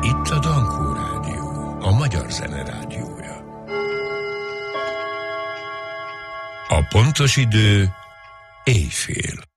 Itt a Dankó Rádió, a magyar zene rádiója. A pontos idő éjfél.